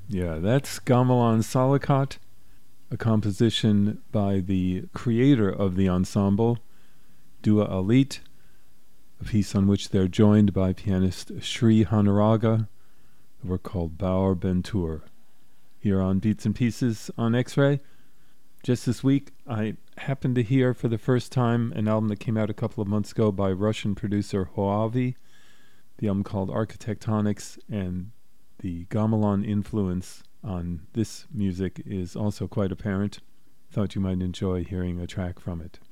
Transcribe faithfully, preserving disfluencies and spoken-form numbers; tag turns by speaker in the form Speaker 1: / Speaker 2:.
Speaker 1: Yeah, that's Gamelan Salakot, a composition by the creator of the ensemble, Dua Alit, a piece on which they're joined by pianist Sri Hanaraga. The work called Baur Bentur. Here on Beats and Pieces on X-Ray. Just this week, I happened to hear for the first time an album that came out a couple of months ago by Russian producer Hoavi, the album called Architectonics, and the gamelan influence on this music is also quite apparent. Thought you might enjoy hearing a track from it.